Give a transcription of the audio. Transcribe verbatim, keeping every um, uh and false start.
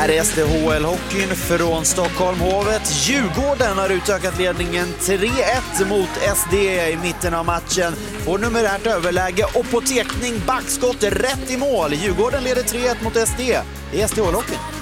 Här är S D H L-hockeyn från Stockholmhovet. Djurgården har utökat ledningen tre ett mot S D i mitten av matchen. Får numerärt överläge och på tekning backskott rätt i mål. Djurgården leder tre ett mot S D i S D H L-hockeyn.